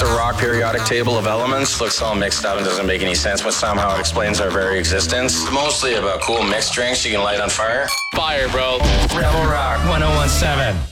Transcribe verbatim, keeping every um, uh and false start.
The rock periodic table of elements looks all mixed up and doesn't make any sense, but somehow it explains our very existence. Mostly about cool mixed drinks you can light on fire. Fire, bro. Rebel Rock one oh one seven.